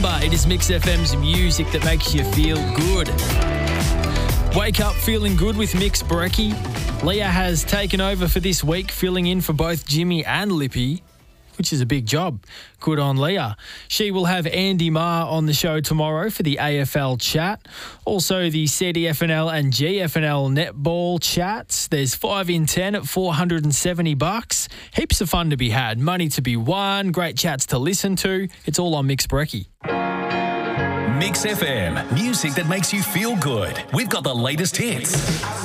Number. It is Mix FM's music that makes you feel good. Wake up feeling good with Mix Brekkie. Leah has taken over for this week, filling in for both Jimmy and Lippy, which is a big job. Good on Leah. She will have Andy Marr on the show tomorrow for the AFL chat. Also the CDFNL and GFNL netball chats. There's 5 in 10 at $470. Heaps of fun to be had. Money to be won. Great chats to listen to. It's all on Mix Brekkie. Mix FM, music that makes you feel good. We've got the latest hits.